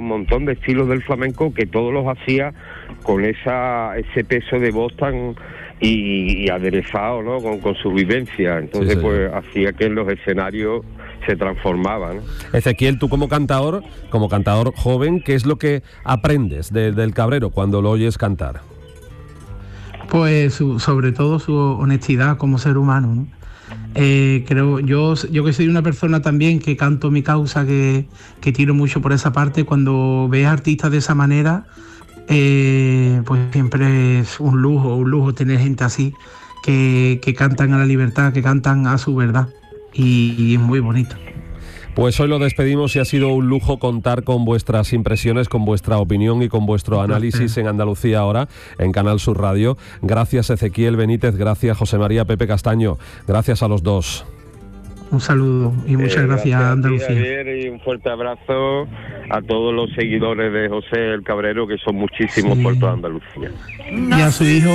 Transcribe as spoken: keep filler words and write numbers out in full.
un montón de estilos del flamenco que todos los hacía con esa ese peso de voz tan y, y aderezado, ¿no? Con, con su vivencia. Entonces, sí, pues hacía que en los escenarios se transformaban. Ezequiel, tú como cantador, como cantador joven, ¿qué es lo que aprendes de, del Cabrero cuando lo oyes cantar? Pues su, sobre todo su honestidad como ser humano, ¿no? Eh, creo yo yo que soy una persona también que canto mi causa, que, que tiro mucho por esa parte. Cuando ves artistas de esa manera, eh, pues siempre es un lujo, un lujo tener gente así que, que cantan a la libertad, que cantan a su verdad, y, y es muy bonito. Pues hoy lo despedimos y ha sido un lujo contar con vuestras impresiones, con vuestra opinión y con vuestro análisis en Andalucía Ahora, en Canal Sur Radio. Gracias Ezequiel Benítez, gracias José María Pepe Castaño, gracias a los dos. Un saludo y muchas eh, gracias, gracias a Andalucía. A ti, Javier, y un fuerte abrazo a todos los seguidores de José el Cabrero, que son muchísimos, sí, por toda Andalucía. Y a su hijo